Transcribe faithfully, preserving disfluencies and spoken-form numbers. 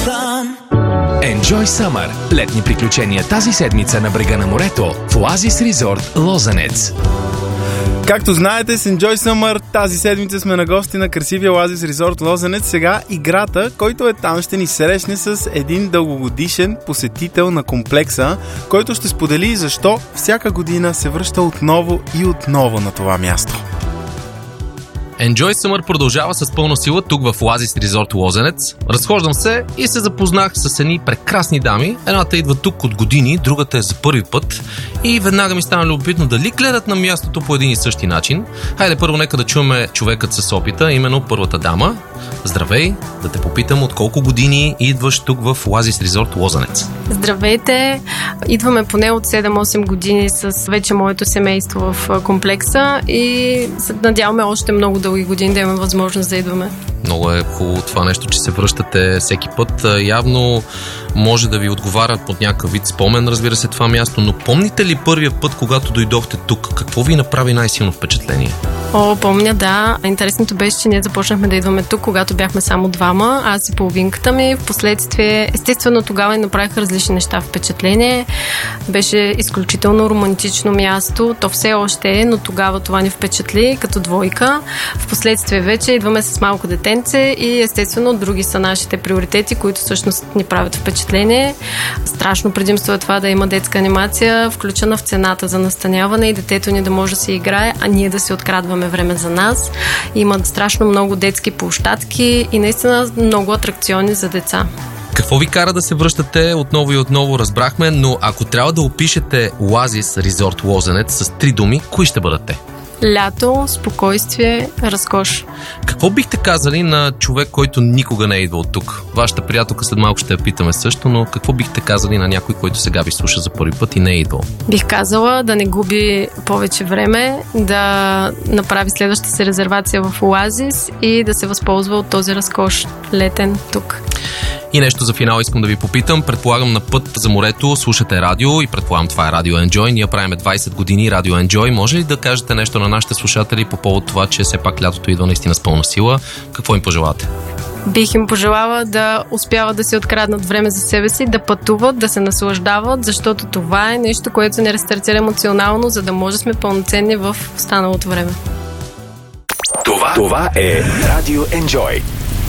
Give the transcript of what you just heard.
Enjoy Summer. Летни приключения тази седмица на брега на морето в Оазис Резорт Лозенец. Както знаете, с Enjoy Summer тази седмица сме на гости на красивия Оазис Резорт Лозенец. Сега играта, който е там, ще ни срещне с един дългогодишен посетител на комплекса, който ще сподели защо всяка година се връща отново и отново на това място. Enjoy Summer продължава с пълна сила тук в Оазис Резорт Лозенец. Разхождам се и се запознах с едни прекрасни дами. Едната идва тук от години, другата е за първи път. И веднага ми стана любопитно дали гледат на мястото по един и същи начин. Хайде първо нека да чуем човекът с опита, именно първата дама. Здравей, да те попитам от колко години идваш тук в Оазис Резорт Лозенец? Здравейте, идваме поне от седем-осем години с вече моето семейство в комплекса и се надяваме още много дълги години да имаме възможност да идваме. Много е хубаво това нещо, че се връщате всеки път. Явно може да ви отговаря под някакъв вид спомен, разбира се, това място, но помните ли първия път, когато дойдохте тук? Какво ви направи най-силно впечатление? О, помня, да. Интересното беше, че ние започнахме да идваме тук, когато бяхме само двама, аз и половинката ми. Впоследствие, естествено, тогава ни направиха различни неща впечатление. Беше изключително романтично място. То все още е, но тогава това ни впечатли като двойка. Впоследствие вече идваме с малко детенце и естествено други са нашите приоритети, които всъщност ни правят впечатление. Страшно предимство е това да има детска анимация, включена в цената за настаняване и детето ни да може да се играе, а ние да се открадваме време за нас. Има страшно много детски площадки и наистина много атракциони за деца. Какво ви кара да се връщате отново и отново, разбрахме, но ако трябва да опишете Оазис Резорт Лозенец с три думи, кои ще бъдат те? Лято, спокойствие, разкош. Какво бихте казали на човек, който никога не е идвал тук? Вашата приятелка след малко ще я питаме също, но какво бихте казали на някой, който сега ви слуша за първи път и не е идвал? Бих казала да не губи повече време, да направи следващата си резервация в Оазис и да се възползва от този разкош летен тук. И нещо за финал искам да ви попитам. Предполагам на път за морето слушате радио и предполагам това е Радио Enjoy. Ние правим двайсет години Радио Enjoy. Може ли да кажете нещо на нашите слушатели по повод това, че все пак лятото идва наистина с пълна сила? Какво им пожелавате? Бих им пожелала да успяват да си откраднат време за себе си, да пътуват, да се наслаждават, защото това е нещо, което ни рестартира емоционално, за да може да сме пълноценни в останалото време. Това, това е Радио Enjoy.